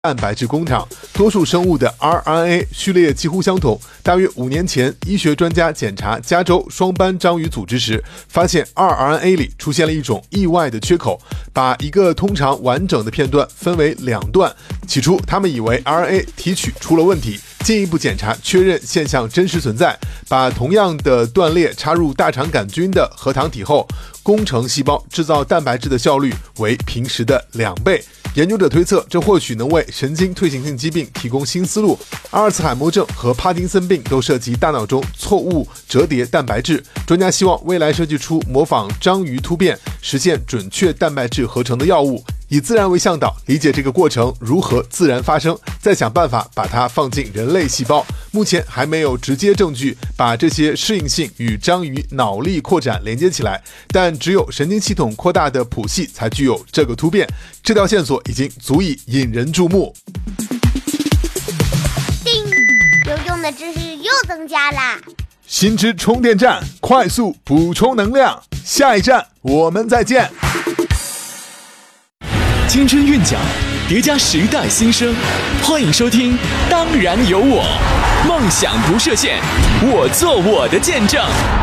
蛋白质工厂，多数生物的 RNA 序列几乎相同。大约5年前，医学专家检查加州双斑章鱼组织时，发现 rRNA 里出现了一种意外的缺口，把一个通常完整的片段分为2段。起初，他们以为 RNA 提取出了问题，进一步检查确认现象真实存在，把同样的断裂插入大肠杆菌的核糖体后，工程细胞制造蛋白质的效率为平时的2倍。研究者推测，这或许能为神经退行性疾病提供新思路。阿尔茨海默症和帕金森病都涉及大脑中错误折叠蛋白质。专家希望未来设计出模仿章鱼突变、实现准确蛋白质合成的药物，以自然为向导，理解这个过程如何自然发生，再想办法把它放进人类细胞。目前还没有直接证据把这些适应性与章鱼脑力扩展连接起来，但只有神经系统扩大的谱系才具有这个突变。这条线索已经足以引人注目。 叮，有用的知识又增加啦！ 新知充电站，快速补充能量。下一站我们再见。 青春韵脚叠加时代新生，欢迎收听《当然有我》，梦想不设限，我做我的见证。